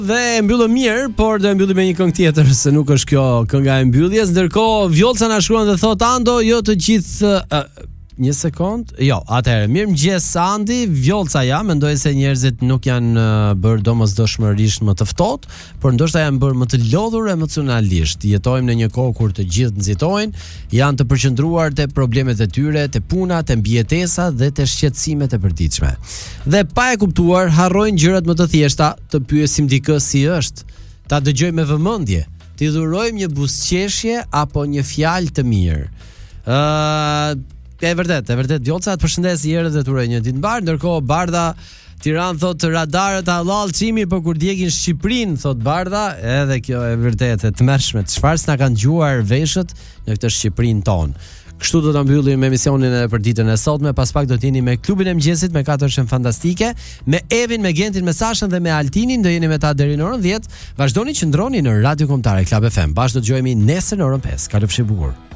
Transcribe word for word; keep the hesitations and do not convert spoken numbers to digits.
Dhe mbyllëm mirë, por do e mbyllim me një këngë tjetër, se nuk është kjo kënga e mbylljes. Ndërkohë Vjolca na shkruan dhe thot Ando, jo të gjithë uh, një sekond. Jo, atëherë, mirëmëngjes Andi, Vjolca jam, mendoj se njerëzit nuk janë uh, bërë domosdoshmërisht më të ftohtë, por ndoshta janë bërë më të lodhur emocionalisht. Jetojmë në një kohë kur të gjithë nxitojnë, janë të përqendruar te problemet e tyre, te puna, te mbijetesa dhe te shqetësimet e përditshme. Dhe pa e kuptuar, harrojnë gjërat më të thjeshta, të pyesim dikë si është, ta dëgjojmë me vëmendje, t'i dhurojmë një buzëqeshje apo një fjalë të mirë. Ë uh, E vërtet, e vërtet Vjolca, të përshëndes herë dhe të uroj një ditë mbar. Ndërkohë Bardha Tiranë thot radarët halal çimi për kur djegin Shqipërinë, thot Bardha, edhe kjo e vërtet e tmerrshme. Çfarë s'na kanë djuar veshët në këtë Shqipërinë tonë. Kështu do ta mbyllim me emisionin edhe për ditën e sotme. Pas pak do të jeni me klubin e mëngjesit me katër shën fantastike, me Evin, me Gentin, me Sashën dhe me Altinin. Do jeni me ta deri në orën dhjetë. Vazhdoni që ndroni në Radio Kombëtare Club F M. Bashkë do dëgjojmë nesër në orën pesë. Kalofshi bukur.